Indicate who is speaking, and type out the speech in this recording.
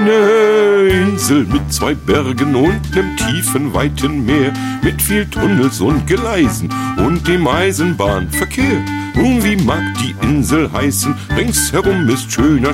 Speaker 1: eine Insel mit 2 Bergen und nem tiefen, weiten Meer, mit viel Tunnels und Gleisen und dem Eisenbahnverkehr. Nun, wie mag die Insel heißen? Ringsherum ist schöner